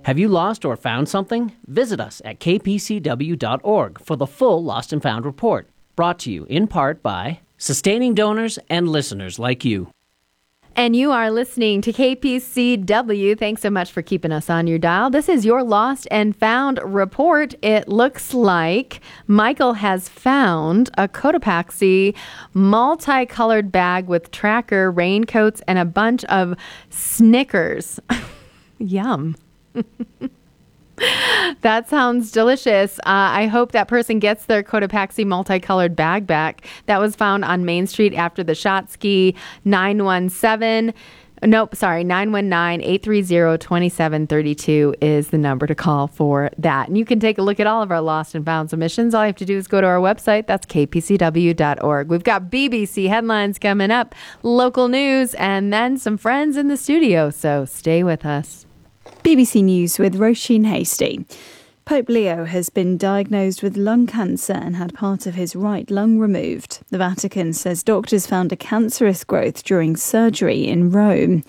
Have you lost or found something? Visit us at kpcw.org for the full Lost and Found report, brought to you in part by sustaining donors and listeners like you. And you are listening to KPCW. Thanks so much for keeping us on your dial. This is your Lost and Found report. It looks like Michael has found a Cotopaxi multicolored bag with tracker, raincoats, and a bunch of Snickers. Yum. That sounds delicious. I hope that person gets their Cotopaxi multicolored bag back. That was found on Main Street after the Shot Ski. 919-830-2732 is the number to call for that. And you can take a look at all of our Lost and Found submissions. All you have to do is go to our website. That's kpcw.org. We've got BBC headlines coming up, local news, and then some friends in the studio. So stay with us. BBC News with Roisin Hasty. Pope Leo has been diagnosed with lung cancer and had part of his right lung removed. The Vatican says doctors found a cancerous growth during surgery in Rome.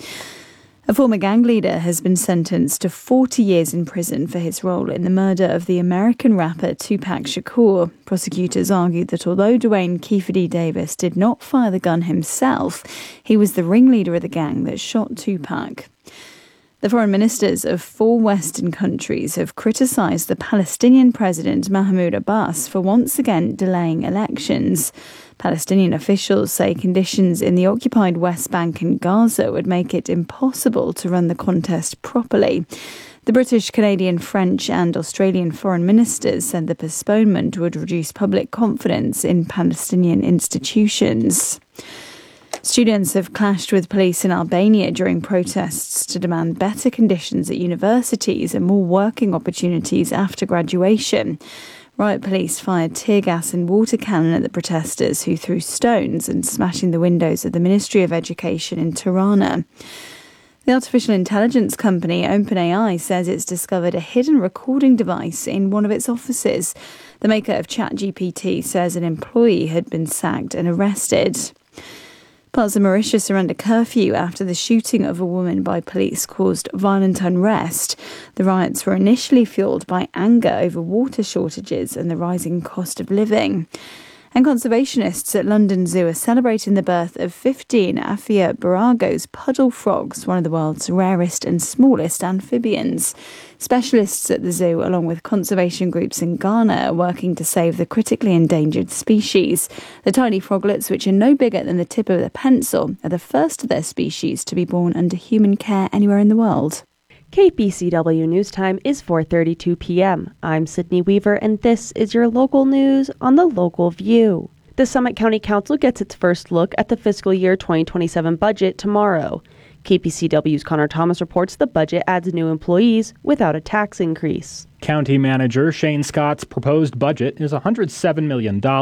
A former gang leader has been sentenced to 40 years in prison for his role in the murder of the American rapper Tupac Shakur. Prosecutors argued that although Dwayne Kiefer D. Davis did not fire the gun himself, he was the ringleader of the gang that shot Tupac. The foreign ministers of 4 Western countries have criticised the Palestinian President Mahmoud Abbas for once again delaying elections. Palestinian officials say conditions in the occupied West Bank and Gaza would make it impossible to run the contest properly. The British, Canadian, French and Australian foreign ministers said the postponement would reduce public confidence in Palestinian institutions. Students have clashed with police in Albania during protests to demand better conditions at universities and more working opportunities after graduation. Riot police fired tear gas and water cannon at the protesters, who threw stones and smashing the windows of the Ministry of Education in Tirana. The artificial intelligence company OpenAI says it's discovered a hidden recording device in one of its offices. The maker of ChatGPT says an employee had been sacked and arrested. Parts of Mauritius are under curfew after the shooting of a woman by police caused violent unrest. The riots were initially fueled by anger over water shortages and the rising cost of living. And conservationists at London Zoo are celebrating the birth of 15 Aphia buragos puddle frogs, one of the world's rarest and smallest amphibians. Specialists at the zoo, along with conservation groups in Ghana, are working to save the critically endangered species. The tiny froglets, which are no bigger than the tip of a pencil, are the first of their species to be born under human care anywhere in the world. KPCW News Time is 4:32 p.m. I'm Sydney Weaver, and this is your local news on the Local View. The Summit County Council gets its first look at the fiscal year 2027 budget tomorrow. KPCW's Connor Thomas reports the budget adds new employees without a tax increase. County Manager Shane Scott's proposed budget is $107 million, up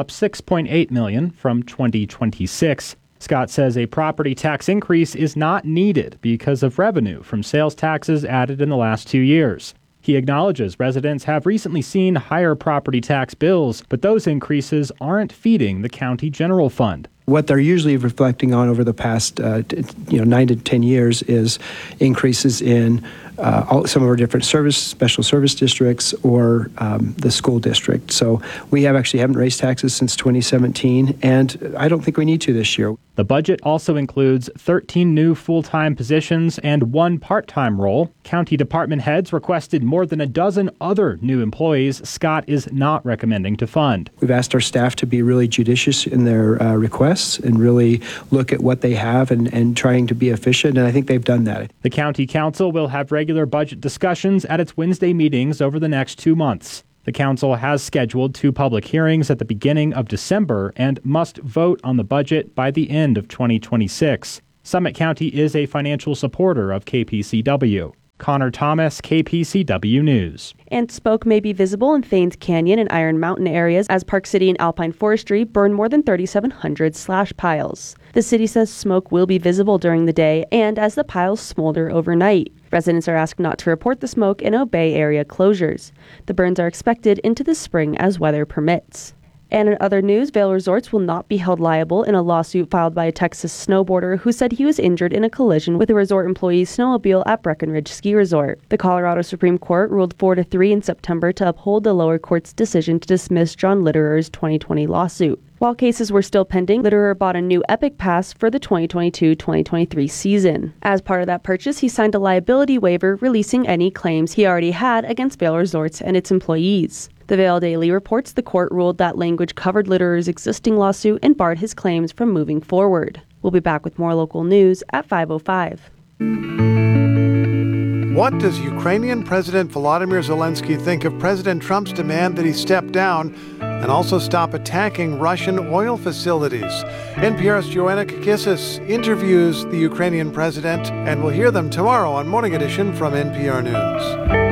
$6.8 million from 2026. Scott says a property tax increase is not needed because of revenue from sales taxes added in the last 2 years. He acknowledges residents have recently seen higher property tax bills, but those increases aren't feeding the county general fund. What they're usually reflecting on over the past 9 to 10 years is increases in some of our different special service districts or the school district. So we haven't raised taxes since 2017, and I don't think we need to this year. The budget also includes 13 new full-time positions and 1 part-time role. County department heads requested more than a dozen other new employees Scott is not recommending to fund. We've asked our staff to be really judicious in their requests and really look at what they have and trying to be efficient, and I think they've done that. The County Council will have regular budget discussions at its Wednesday meetings over the next 2 months. The council has scheduled 2 public hearings at the beginning of December and must vote on the budget by the end of 2026. Summit County is a financial supporter of KPCW. Connor Thomas, KPCW News. And smoke may be visible in Thanes Canyon and Iron Mountain areas as Park City and Alpine Forestry burn more than 3,700 slash piles. The city says smoke will be visible during the day and as the piles smolder overnight. Residents are asked not to report the smoke and obey area closures. The burns are expected into the spring as weather permits. And in other news, Vail Resorts will not be held liable in a lawsuit filed by a Texas snowboarder who said he was injured in a collision with a resort employee's snowmobile at Breckenridge Ski Resort. The Colorado Supreme Court ruled 4-3 in September to uphold the lower court's decision to dismiss John Litterer's 2020 lawsuit. While cases were still pending, Litterer bought a new Epic Pass for the 2022-2023 season. As part of that purchase, he signed a liability waiver releasing any claims he already had against Vail Resorts and its employees. The Vail Daily reports the court ruled that language covered Litterer's existing lawsuit and barred his claims from moving forward. We'll be back with more local news at 5:05. What does Ukrainian President Volodymyr Zelensky think of President Trump's demand that he step down and also stop attacking Russian oil facilities? NPR's Joanna Kakissis interviews the Ukrainian president, and we'll hear them tomorrow on Morning Edition from NPR News.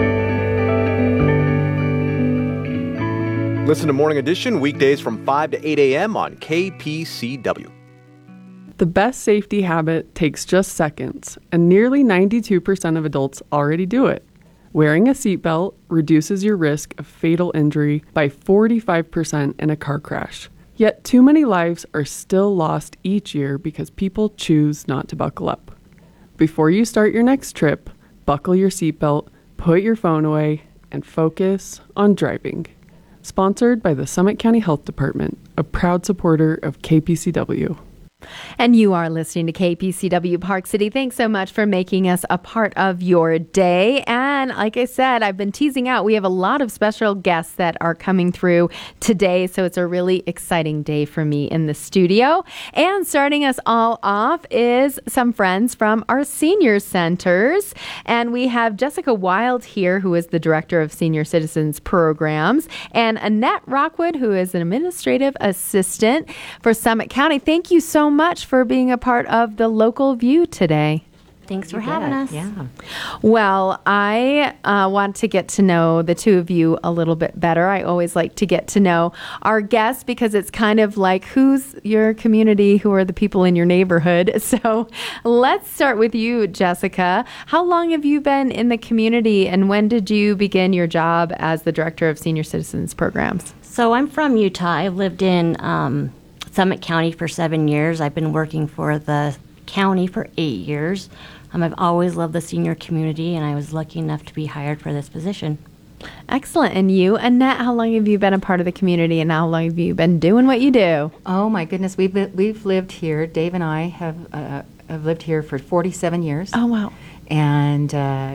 Listen to Morning Edition weekdays from 5 to 8 a.m. on KPCW. The best safety habit takes just seconds, and nearly 92% of adults already do it. Wearing a seatbelt reduces your risk of fatal injury by 45% in a car crash. Yet too many lives are still lost each year because people choose not to buckle up. Before you start your next trip, buckle your seatbelt, put your phone away, and focus on driving. Sponsored by the Summit County Health Department, a proud supporter of KPCW. And you are listening to KPCW Park City. Thanks so much for making us a part of your day. And like I said, I've been teasing out, we have a lot of special guests that are coming through today. So it's a really exciting day for me in the studio. And starting us all off is some friends from our senior centers. And we have Jessica Wild here, who is the Director of Senior Citizens Programs, and Annette Rockwood, who is an Administrative Assistant for Summit County. Thank you so much for being a part of the Local View today. Thanks for having us. Yeah. Well, I want to get to know the two of you a little bit better. I always like to get to know our guests because it's kind of like who's your community, who are the people in your neighborhood. So let's start with you, Jessica. How long have you been in the community, and when did you begin your job as the Director of Senior Citizens Programs? So I'm from Utah. I've lived in Summit County for 7 years. I've been working for the county for 8 years. I've always loved the senior community, and I was lucky enough to be hired for this position. Excellent. And you, Annette, how long have you been a part of the community, and how long have you been doing what you do? Oh my goodness, we've lived here. Dave and I have lived here for 47 years. Oh wow! And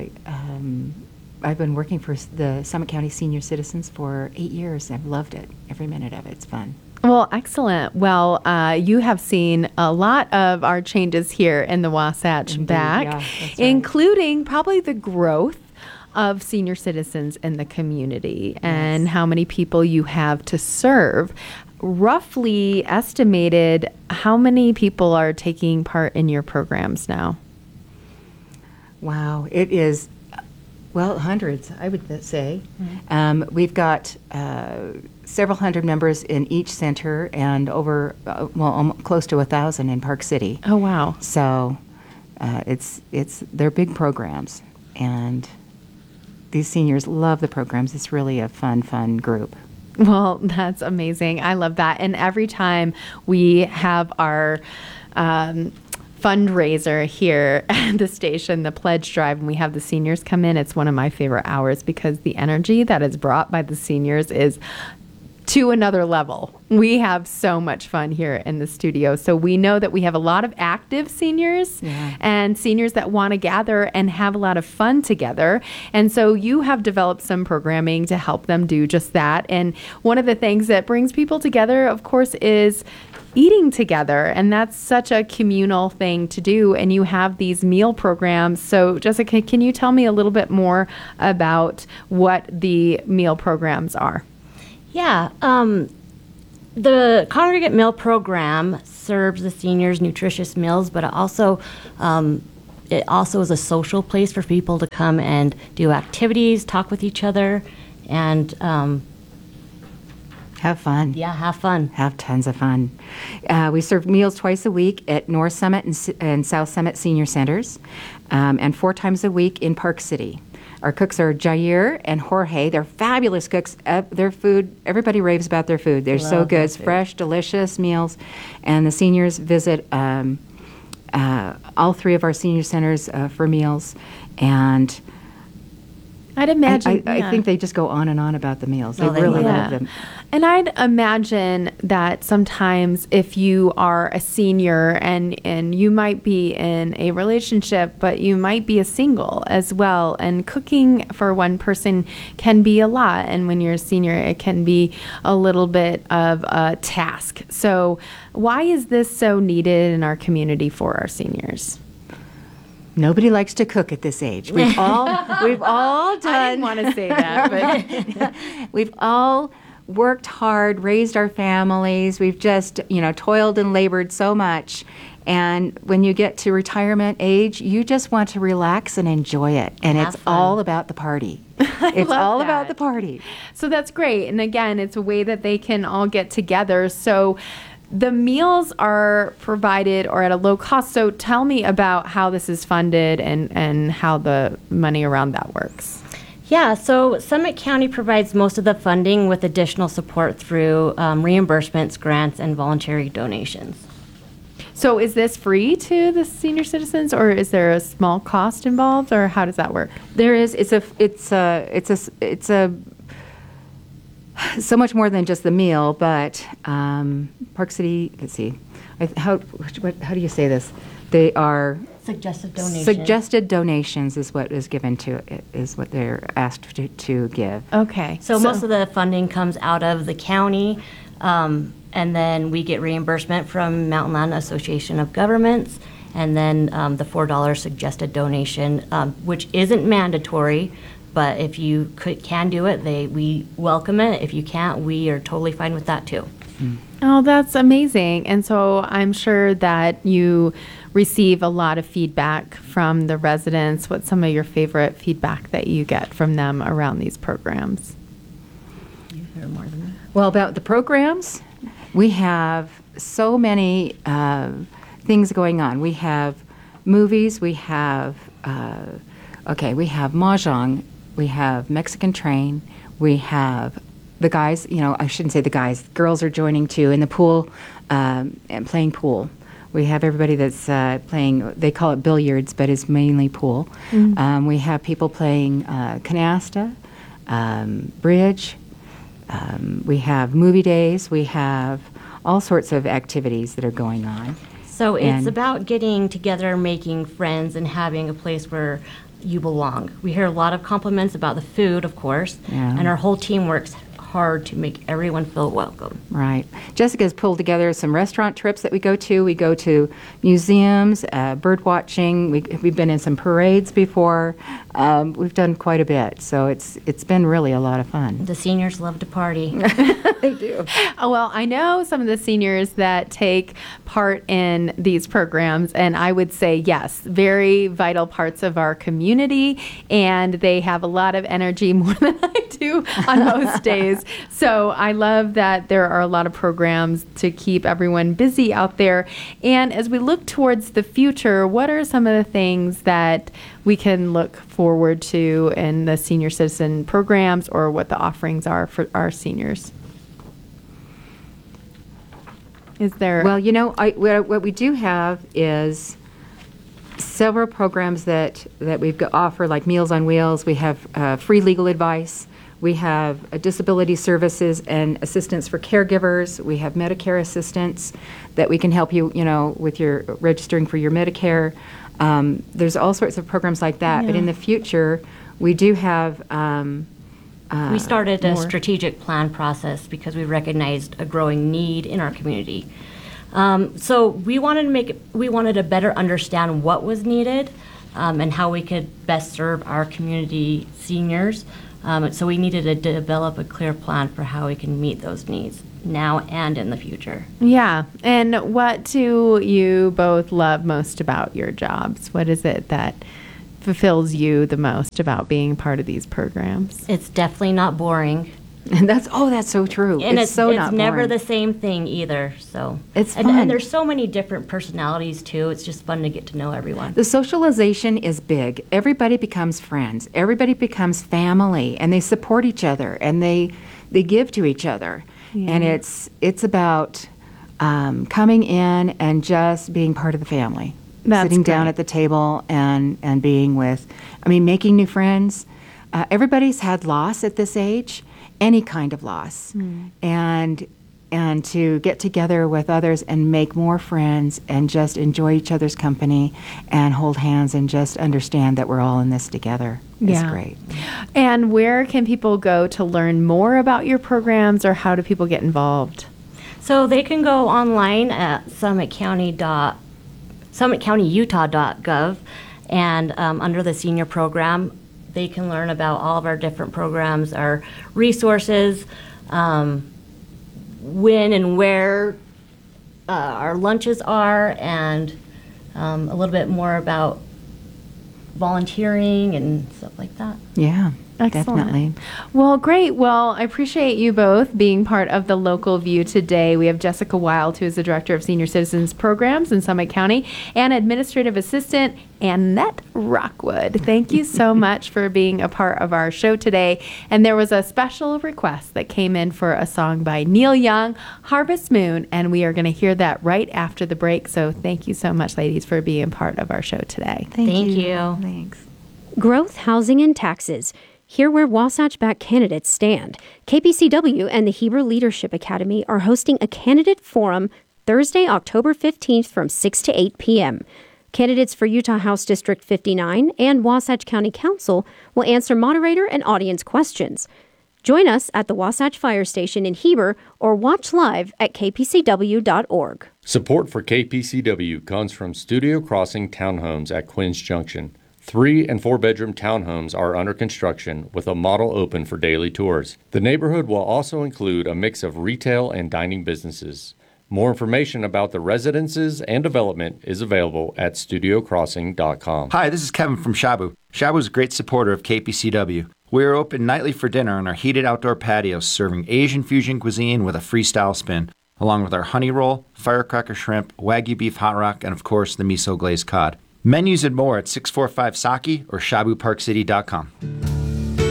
I've been working for the Summit County Senior Citizens for 8 years. I've loved it. Every minute of it. It's fun. Well, excellent. Well, you have seen a lot of our changes here in the Wasatch Indeed, back, yeah, that's right. including probably the growth of senior citizens in the community and how many people you have to serve. Roughly estimated, how many people are taking part in your programs now? Wow, it is, well, hundreds, I would say. Mm-hmm. We've got several hundred members in each center, and over, close to 1,000 in Park City. Oh, wow. So they're big programs, and these seniors love the programs. It's really a fun group. Well, that's amazing. I love that. And every time we have our fundraiser here at the station, the pledge drive, and we have the seniors come in, it's one of my favorite hours because the energy that is brought by the seniors is to another level. We have so much fun here in the studio. So we know that we have a lot of active seniors and seniors that want to gather and have a lot of fun together. And so you have developed some programming to help them do just that. And one of the things that brings people together, of course, is eating together. And that's such a communal thing to do. And you have these meal programs. So Jessica, can you tell me a little bit more about what the meal programs are? Yeah, the Congregate Meal Program serves the seniors nutritious meals, but it also is a social place for people to come and do activities, talk with each other, and have fun. Yeah, have fun. Have tons of fun. We serve meals twice a week at North Summit and South Summit Senior Centers, and 4 times a week in Park City. Our cooks are Jair and Jorge. They're fabulous cooks. Their food, everybody raves about their food. They're so good. It's fresh, delicious meals. And the seniors visit all 3 of our senior centers for meals. And I'd imagine. I think they just go on and on about the meals. They really love them. And I'd imagine that sometimes if you are a senior and you might be in a relationship, but you might be a single as well, and cooking for one person can be a lot. And when you're a senior, it can be a little bit of a task. So why is this so needed in our community for our seniors? Nobody likes to cook at this age. We've all done. I didn't want to say that, but we've all worked hard, raised our families. We've just, toiled and labored so much. And when you get to retirement age, you just want to relax and enjoy it. And it's all about the party. It's all about the party. So that's great. And again, it's a way that they can all get together. So the meals are provided or at a low cost. So tell me about how this is funded and how the money around that works. Yeah, so Summit County provides most of the funding with additional support through reimbursements, grants, and voluntary donations. So is this free to the senior citizens, or is there a small cost involved, or how does that work? There is. It's a so much more than just the meal, but Park City. Let's see, how do you say this? They are suggested donations. Suggested donations is what is given to is what they're asked to give. Okay. So most of the funding comes out of the county, and then we get reimbursement from Mountain Land Association of Governments, and then the $4 suggested donation, which isn't mandatory. But if you can do it, we welcome it. If you can't, we are totally fine with that too. Oh, that's amazing. And so I'm sure that you receive a lot of feedback from the residents. What's some of your favorite feedback that you get from them around these programs? You hear more than me. Well, about the programs, we have so many things going on. We have movies, we have Mahjong, we have Mexican Train, we have the guys, I shouldn't say the guys, girls are joining too in the pool and playing pool. We have everybody that's playing, they call it billiards, but it's mainly pool. Mm-hmm. We have people playing canasta, bridge. We have movie days. We have all sorts of activities that are going on. So it's about getting together, making friends, and having a place where you belong. We hear a lot of compliments about the food, of course, and our whole team works hard to make everyone feel welcome. Right. Jessica's pulled together some restaurant trips that we go to. We go to museums, bird watching. We've been in some parades before. We've done quite a bit, so it's been really a lot of fun. The seniors love to party. They do. Well, I know some of the seniors that take part in these programs, and I would say yes, very vital parts of our community, and they have a lot of energy, more than I do on most days. So I love that there are a lot of programs to keep everyone busy out there. And as we look towards the future, what are some of the things that we can look forward to in the senior citizen programs, or what the offerings are for our seniors? Is there? Well, what we do have is several programs that we've offer, like Meals on Wheels. We have free legal advice. We have disability services and assistance for caregivers. We have Medicare assistance that we can help you, with your registering for your Medicare. There's all sorts of programs like that. But in the future, we do have. We started a strategic plan process because we recognized a growing need in our community. So we wanted to better understand what was needed and how we could best serve our community seniors. So we needed to develop a clear plan for how we can meet those needs now and in the future. Yeah. And what do you both love most about your jobs? What is it that fulfills you the most about being part of these programs? It's definitely not boring. And that's so true. And it's so it's not never boring. the same thing either. So It's and, fun. and there's so many different personalities too. It's just fun to get to know everyone. The socialization is big. Everybody becomes friends. Everybody becomes family, and they support each other, and they give to each other. And it's about coming in and just being part of the family. That's sitting down great. at the table and being with, making new friends. Everybody's had loss at this age, any kind of loss, and to get together with others and make more friends and just enjoy each other's company and hold hands and just understand that we're all in this together is great. And where can people go to learn more about your programs, or how do people get involved? So they can go online at summitcountyutah.gov, and under the senior program, they can learn about all of our different programs, our resources, when and where our lunches are, and a little bit more about volunteering and stuff like that. Yeah, Excellent. definitely. Well, great. Well, I appreciate you both being part of the Local View today. We have Jessica Wild, who is the Director of Senior Citizens Programs in Summit County, and Administrative Assistant Annette Rockwood. Thank you so much for being a part of our show today. And there was a special request that came in for a song by Neil Young, Harvest Moon, and we are going to hear that right after the break. So thank you so much, ladies, for being part of our show today. Thank you. Thanks. Growth, housing, and taxes. Hear where Wasatch Back candidates stand. KPCW and the Hebrew Leadership Academy are hosting a candidate forum Thursday, October 15th from 6 to 8 p.m. Candidates for Utah House District 59 and Wasatch County Council will answer moderator and audience questions. Join us at the Wasatch Fire Station in Heber or watch live at kpcw.org. Support for KPCW comes from Studio Crossing Townhomes at Quinns Junction. 3- and 4-bedroom townhomes are under construction with a model open for daily tours. The neighborhood will also include a mix of retail and dining businesses. More information about the residences and development is available at studiocrossing.com. Hi, this is Kevin from Shabu. Shabu is a great supporter of KPCW. We are open nightly for dinner on our heated outdoor patios, serving Asian fusion cuisine with a freestyle spin, along with our honey roll, firecracker shrimp, Wagyu beef hot rock, and of course the miso glazed cod. Menus and more at 645 Saki or ShabuParkCity.com.